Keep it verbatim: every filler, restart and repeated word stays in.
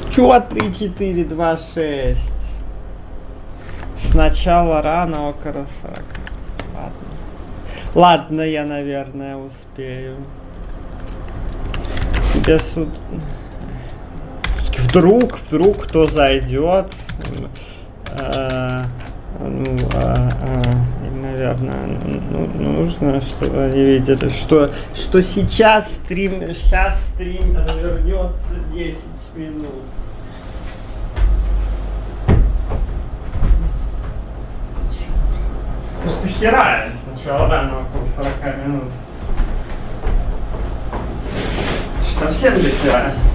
Чё три, четыре, два, шесть? Сначала рано, около сорока. Ладно. Ладно, я, наверное, успею. Тебе суд... Вдруг, вдруг кто зайдет. А, ну, а, а, наверное, ну, нужно, чтобы они видели, что, что сейчас стрим, сейчас стрим вернется десять минут. Это ж дохера, сначала рано, около сорока минут. Совсем дохера.